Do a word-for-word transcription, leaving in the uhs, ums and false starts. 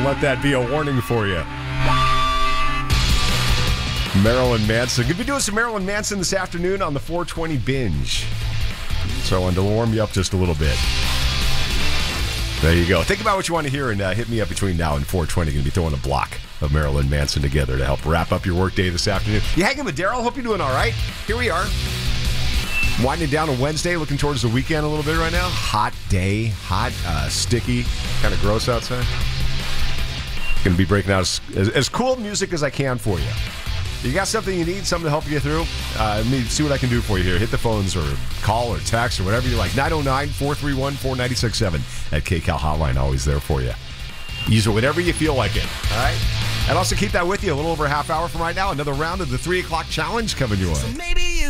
and let that be a warning for you. Marilyn Manson. Going to be doing some Marilyn Manson this afternoon on the four twenty Binge. So I wanted to warm you up just a little bit. There you go. Think about what you want to hear and uh, hit me up between now and four twenty. Going to be throwing a block of Marilyn Manson together to help wrap up your workday this afternoon. You hanging with Daryl? Hope you're doing all right. Here we are. Winding down on Wednesday, looking towards the weekend a little bit right now. Hot day, hot, uh, sticky, kind of gross outside. Going to be breaking out as, as, as cool music as I can for you. You got something you need, something to help you get through? Uh, let me see what I can do for you here. Hit the phones or call or text or whatever you like. nine oh nine, four three one, four nine six seven at K Cal Hotline. Always there for you. Use it whenever you feel like it. All right? And also keep that with you a little over a half hour from right now. Another round of the three o'clock challenge coming your way. So maybe